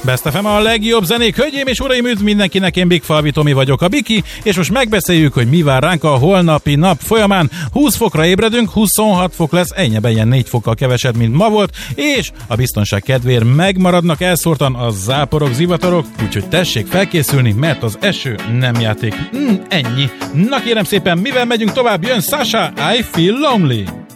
Best FM a legjobb zenék, hölgyeim és uraim, üdv mindenkinek, én Big Falvi Tomi vagyok, a Biki, és most megbeszéljük, hogy mi vár ránk a holnapi nap folyamán. 20 fokra ébredünk, 26 fok lesz, ennyiben ilyen 4 fokkal kevesebb, mint ma volt, és a biztonság kedvéért megmaradnak elszórtan a záporok, zivatarok, úgyhogy tessék felkészülni, mert az eső nem játék. Ennyi. Na kérem szépen, mivel megyünk tovább, jön Sasha, I Feel Lonely.